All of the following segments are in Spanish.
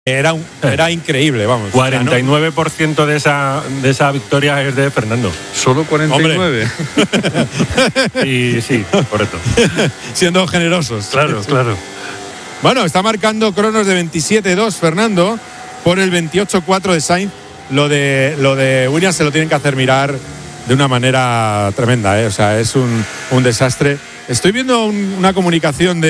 Era increíble, vamos. 49% de esa victoria es de Fernando. ¿Solo 49? Y sí, correcto. Siendo generosos. Claro. Bueno, está marcando cronos de 27-2 Fernando por el 28-4 de Sainz. Lo de Williams se lo tienen que hacer mirar de una manera tremenda, ¿eh? O sea, es un desastre. Estoy viendo una comunicación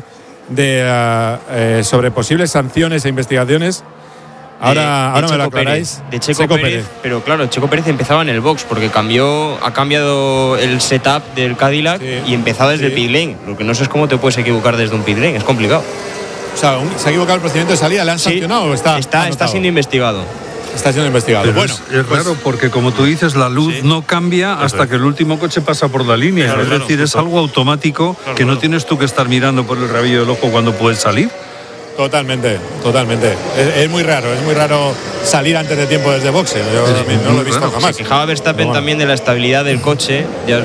sobre posibles sanciones e investigaciones. Ahora me lo aclaráis. De Checo Pérez. Pero claro, Checo Pérez empezaba en el box porque ha cambiado el setup del Cadillac y empezaba desde el pit lane. Lo que no sé es cómo te puedes equivocar desde un pit lane, es complicado. O sea, ¿se ha equivocado el procedimiento de salida? ¿Le han sancionado o está siendo investigado? Está siendo investigado. Pero es raro porque, como tú dices, la luz no cambia hasta que el último coche pasa por la línea. Es decir, es algo automático que no tienes tú que estar mirando por el rabillo del ojo cuando puedes salir. Totalmente. Es muy raro salir antes de tiempo desde boxe. Yo no lo he visto jamás. Se quejaba Verstappen también de la estabilidad del coche, ya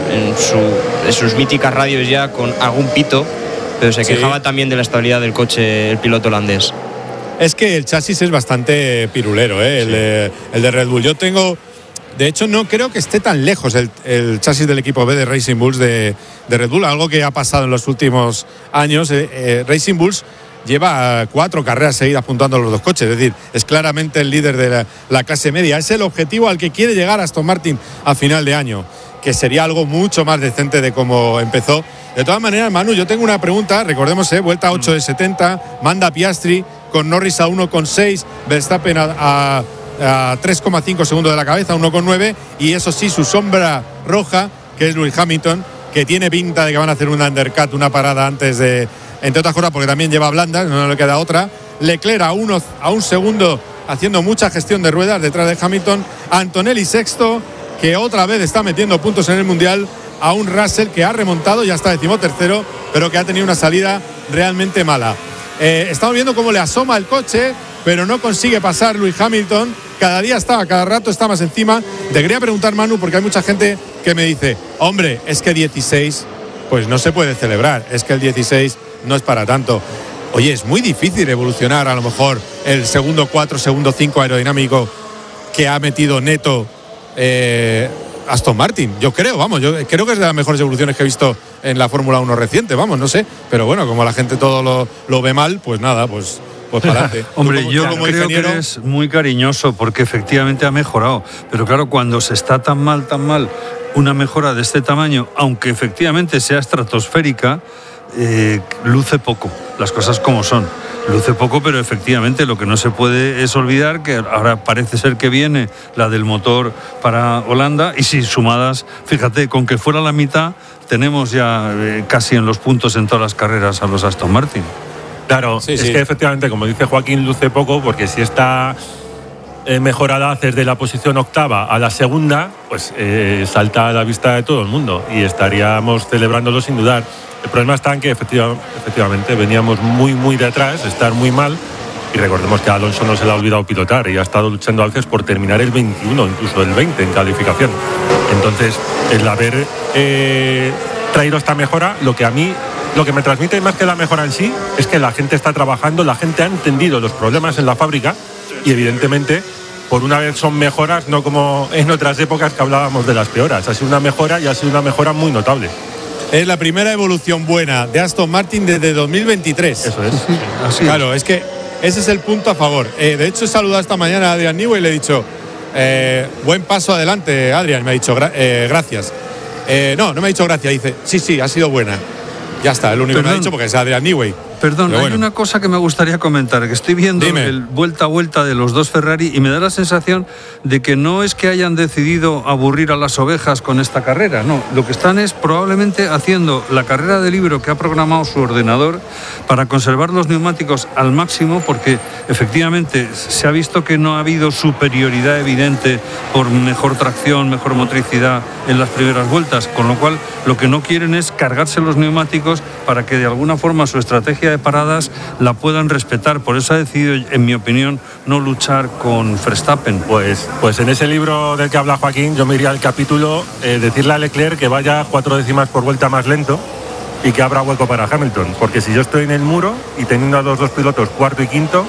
en sus míticas radios ya con algún pito, pero se quejaba también de la estabilidad del coche el piloto holandés. Es que el chasis es bastante pirulero, ¿eh? El de Red Bull. De hecho, no creo que esté tan lejos el chasis del equipo B de Racing Bulls de Red Bull, algo que ha pasado en los últimos años. Racing Bulls lleva 4 carreras seguidas puntuando los dos coches, es decir, es claramente el líder de la clase media. Es el objetivo al que quiere llegar Aston Martin a final de año, que sería algo mucho más decente de cómo empezó. De todas maneras, Manu, yo tengo una pregunta. Recordemos, vuelta 8 de 70, manda Piastri con Norris a 1,6, Verstappen a 3,5 segundos de la cabeza, 1,9, y eso sí, su sombra roja, que es Lewis Hamilton, que tiene pinta de que van a hacer un undercut, una parada antes de, entre otras cosas porque también lleva blandas, no le queda otra. Leclerc a un segundo haciendo mucha gestión de ruedas detrás de Hamilton. Antonelli sexto, que otra vez está metiendo puntos en el Mundial, a un Russell que ha remontado, ya está 13º, pero que ha tenido una salida realmente mala. Estamos viendo cómo le asoma el coche, pero no consigue pasar Lewis Hamilton. Cada rato está más encima. Te quería preguntar, Manu, porque hay mucha gente que me dice, hombre, es que 16 pues no se puede celebrar, es que el 16 no es para tanto. Oye, es muy difícil evolucionar a lo mejor el segundo 4, segundo 5 aerodinámico que ha metido neto Aston Martin. Yo creo que es de las mejores evoluciones que he visto en la Fórmula 1 reciente, no sé. Pero bueno, como la gente todo lo ve mal, pues nada, pues para adelante. Hombre, yo creo que eres muy cariñoso porque efectivamente ha mejorado. Pero claro, cuando se está tan mal, una mejora de este tamaño, aunque efectivamente sea estratosférica, luce poco, las cosas como son. Luce poco, pero efectivamente lo que no se puede es olvidar que ahora parece ser que viene la del motor para Holanda, y si sumadas, fíjate, con que fuera la mitad, tenemos ya casi en los puntos en todas las carreras a los Aston Martin. Claro, sí. Que efectivamente, como dice Joaquín, luce poco, porque si está mejorada desde la posición octava a la segunda, pues salta a la vista de todo el mundo y estaríamos celebrándolo sin dudar. El problema está en que efectivamente veníamos muy de atrás, estar muy mal, y recordemos que a Alonso no se le ha olvidado pilotar y ha estado luchando a veces por terminar el 21, incluso el 20 en calificación. Entonces, el haber traído esta mejora, lo que me transmite más que la mejora en sí es que la gente está trabajando, la gente ha entendido los problemas en la fábrica y evidentemente por una vez son mejoras, no como en otras épocas que hablábamos de las peoras. Ha sido una mejora y ha sido una mejora muy notable. Es la primera evolución buena de Aston Martin desde 2023. Eso es. Así claro, es que ese es el punto a favor. De hecho, he saludado esta mañana a Adrian Newey y le he dicho, buen paso adelante, Adrian. Me ha dicho, gracias. No me ha dicho gracias. Dice, sí, ha sido buena. Ya está, el único que me ha dicho porque es Adrian Newey. Perdón, hay una cosa que me gustaría comentar, que estoy viendo el vuelta a vuelta de los dos Ferrari y me da la sensación de que no es que hayan decidido aburrir a las ovejas con esta carrera, no, lo que están es probablemente haciendo la carrera de libro que ha programado su ordenador para conservar los neumáticos al máximo, porque efectivamente se ha visto que no ha habido superioridad evidente por mejor tracción, mejor motricidad en las primeras vueltas, con lo cual lo que no quieren es cargarse los neumáticos para que de alguna forma su estrategia de paradas la puedan respetar. Por eso ha decidido, en mi opinión, no luchar con Verstappen. Pues en ese libro del que habla Joaquín, yo me iría al capítulo decirle a Leclerc que vaya 4 décimas por vuelta más lento y que abra hueco para Hamilton, porque si yo estoy en el muro y teniendo a los dos pilotos cuarto y quinto,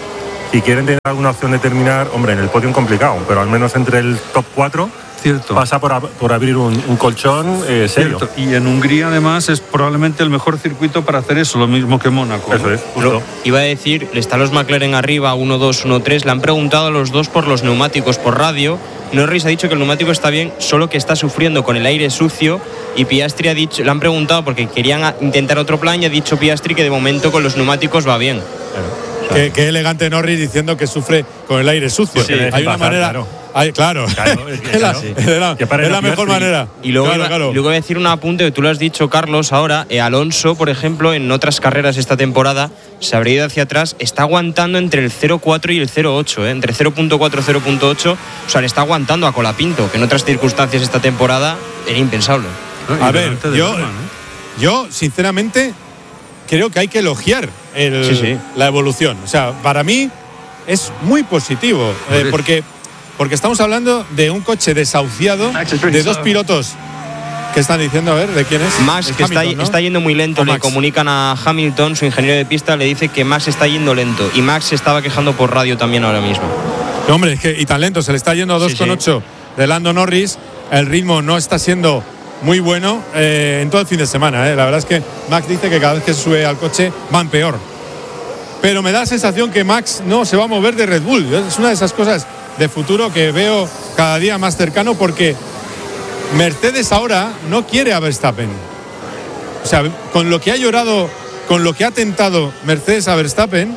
si quieren tener alguna opción de terminar, hombre, en el podio complicado, pero al menos entre el top 4 pasa por abrir un colchón serio. Cierto. Y en Hungría además es probablemente el mejor circuito para hacer eso, lo mismo que Mónaco. Eso es, justo. Iba a decir, están los McLaren arriba, 1-2, 1-3, le han preguntado a los dos por los neumáticos por radio. Norris ha dicho que el neumático está bien, solo que está sufriendo con el aire sucio, y Piastri ha dicho, le han preguntado porque querían intentar otro plan y ha dicho Piastri que de momento con los neumáticos va bien. Qué elegante Norris diciendo que sufre con el aire sucio. Sí, hay una manera. Claro. Es la mejor manera. Y luego, luego voy a decir un apunte que tú lo has dicho, Carlos, ahora. Alonso, por ejemplo, en otras carreras esta temporada se habría ido hacia atrás, está aguantando entre el 0,4 y el 0,8, entre 0,4 y 0,8. O sea, le está aguantando a Colapinto, que en otras circunstancias esta temporada era impensable. A ver, yo sinceramente creo que hay que elogiar la evolución. O sea, para mí es muy positivo, porque estamos hablando de un coche desahuciado, de dos pilotos que están diciendo, a ver, ¿de quién es? Max, que Hamilton, ¿no? está yendo muy lento. Le comunican a Hamilton, su ingeniero de pista, le dice que Max está yendo lento. Y Max se estaba quejando por radio también ahora mismo. No, hombre, es que y tan lento, se le está yendo a 2,8 de Lando Norris. El ritmo no está siendo muy bueno en todo el fin de semana. La verdad es que Max dice que cada vez que se sube al coche van peor. Pero me da la sensación que Max no se va a mover de Red Bull. Es una de esas cosas de futuro que veo cada día más cercano, porque Mercedes ahora no quiere a Verstappen. O sea, con lo que ha llorado, con lo que ha tentado Mercedes a Verstappen,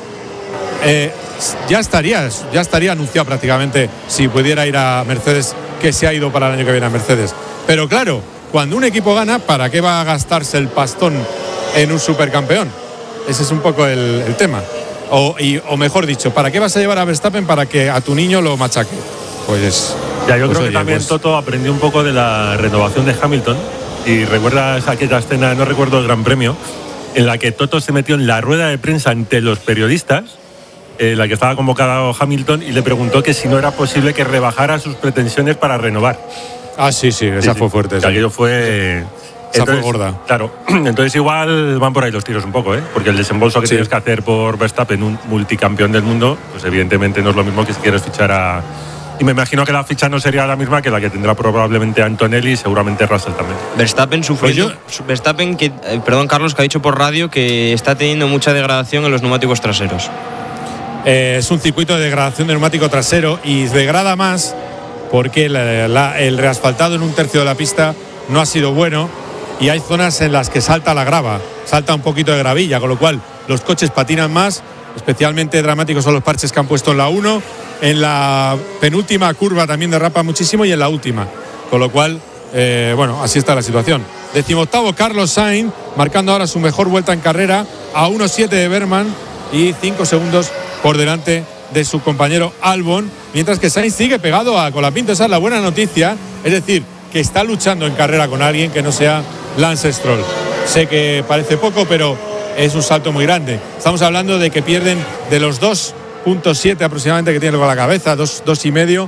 ya estaría anunciado prácticamente si pudiera ir a Mercedes, que se ha ido para el año que viene a Mercedes. Pero claro, cuando un equipo gana, ¿para qué va a gastarse el pastón en un supercampeón? Ese es un poco el tema. O mejor dicho, ¿para qué vas a llevar a Verstappen para que a tu niño lo machaque? Pues ya, yo creo que también Toto aprendió un poco de la renovación de Hamilton. Y recuerdas aquella escena, no recuerdo el Gran Premio, en la que Toto se metió en la rueda de prensa ante los periodistas, en la que estaba convocado Hamilton, y le preguntó que si no era posible que rebajara sus pretensiones para renovar. Ah, sí, esa fue fuerte. Sí. Aquello fue... Esa fue gorda. Claro, entonces igual van por ahí los tiros un poco, porque el desembolso que tienes que hacer por Verstappen, un multicampeón del mundo, pues evidentemente no es lo mismo que si quieres fichar a... Y me imagino que la ficha no sería la misma que la que tendrá probablemente Antonelli y seguramente Russell también. Verstappen sufriendo... Verstappen, Carlos, que ha dicho por radio que está teniendo mucha degradación en los neumáticos traseros. Es un circuito de degradación de neumático trasero, y degrada más porque el reasfaltado en un tercio de la pista no ha sido bueno, y hay zonas en las que salta la grava, salta un poquito de gravilla, con lo cual los coches patinan más. Especialmente dramáticos son los parches que han puesto en la 1, en la penúltima curva también derrapa muchísimo, y en la última, con lo cual así está la situación. 18º Carlos Sainz, marcando ahora su mejor vuelta en carrera, a 1.7 de Berman y 5 segundos por delante de su compañero Albon, mientras que Sainz sigue pegado a Colapinto. Esa es la buena noticia, es decir, que está luchando en carrera con alguien que no sea Lance Stroll. Sé que parece poco, pero es un salto muy grande. Estamos hablando de que pierden de los 2.7 aproximadamente que tienen con la cabeza, 2,5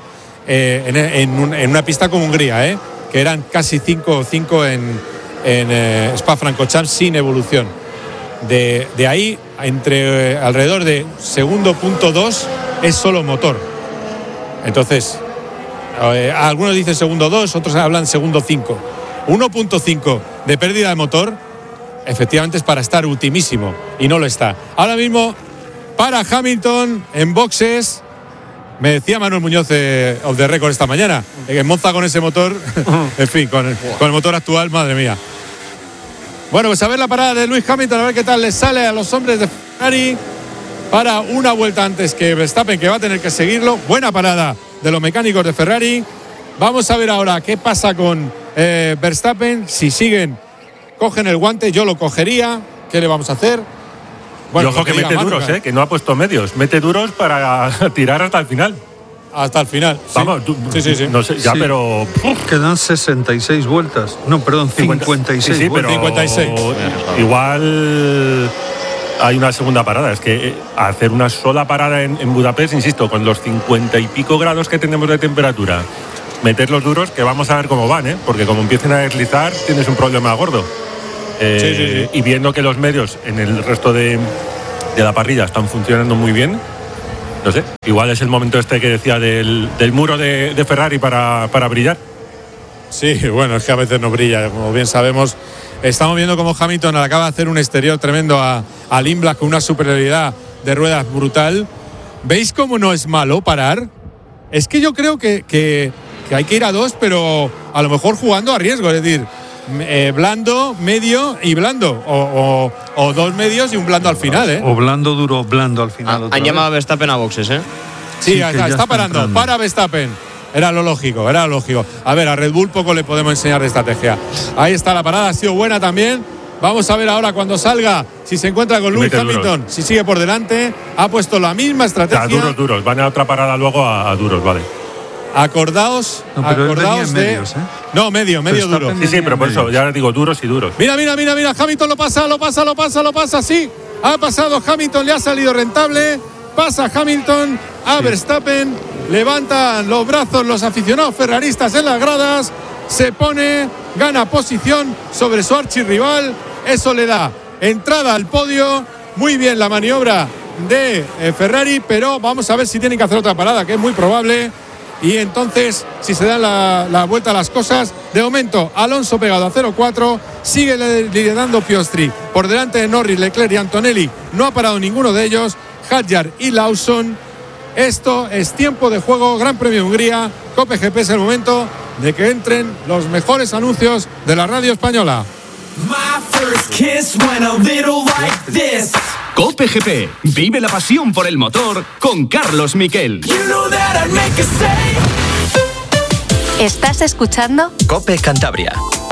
en una pista como Hungría, que eran casi 5 en Spa-Francorchamps sin evolución. De ahí, entre alrededor de segundo punto 2 es solo motor. Entonces, algunos dicen segundo 2, otros hablan segundo 5. 1.5 de pérdida de motor, efectivamente es para estar ultimísimo, y no lo está. Ahora mismo, para Hamilton en boxes, me decía Manuel Muñoz of the record esta mañana, que en Monza con ese motor, en fin, con el motor actual, madre mía. Bueno, pues a ver la parada de Lewis Hamilton, a ver qué tal les sale a los hombres de Ferrari para una vuelta antes que Verstappen, que va a tener que seguirlo. Buena parada de los mecánicos de Ferrari. Vamos a ver ahora qué pasa con Verstappen. Si siguen, cogen el guante, yo lo cogería. ¿Qué le vamos a hacer? Bueno, y ojo que mete duros, que no ha puesto medios. Mete duros para tirar hasta el final. Hasta el final. Vamos, sí. No sé, ya, sí. Pero. Quedan 66 vueltas. No, perdón, 56. Sí, pero 56. Igual hay una segunda parada. Es que hacer una sola parada en Budapest, insisto, con los 50 y pico grados que tenemos de temperatura, meter los duros, que vamos a ver cómo van, porque como empiecen a deslizar, tienes un problema gordo. Sí. Y viendo que los medios en el resto de la parrilla están funcionando muy bien, no sé, igual es el momento este que decía del muro de Ferrari para brillar. Sí, bueno, es que a veces no brilla, como bien sabemos. Estamos viendo cómo Hamilton acaba de hacer un exterior tremendo a Lindblad con una superioridad de ruedas brutal. ¿Veis cómo no es malo parar? Es que yo creo que hay que ir a 2, pero a lo mejor jugando a riesgo, es decir, blando, medio y blando, o 2 medios y un blando al final, ¿eh? O blando, duro, blando al final. Han llamado a Verstappen a boxes, ¿eh? Sí, está parando, entrando. Para Verstappen. Era lo lógico. A ver, a Red Bull poco le podemos enseñar de estrategia. Ahí está la parada, ha sido buena también. Vamos a ver ahora cuando salga, si se encuentra con Lewis Hamilton, si sigue por delante. Ha puesto la misma estrategia. Duros. Van a otra parada luego a duros, vale. Acordaos de medios, ¿eh? No, medio duro. Sí, pero por eso ya les digo duros y duros. Mira, Hamilton lo pasa, sí. Ha pasado Hamilton, le ha salido rentable. Pasa Hamilton a Verstappen, levantan los brazos los aficionados ferraristas en las gradas, se pone, gana posición sobre su archirrival, eso le da entrada al podio. Muy bien la maniobra de Ferrari, pero vamos a ver si tienen que hacer otra parada, que es muy probable. Y entonces, si se dan la vuelta a las cosas, de momento Alonso pegado a 0-4, sigue liderando Piastri por delante de Norris, Leclerc y Antonelli. No ha parado ninguno de ellos, Hadjar y Lawson. Esto es tiempo de juego, Gran Premio de Hungría, Cope GP. Es el momento de que entren los mejores anuncios de la radio española. Cope GP, vive la pasión por el motor con Carlos Miquel. ¿Estás escuchando? Cope Cantabria.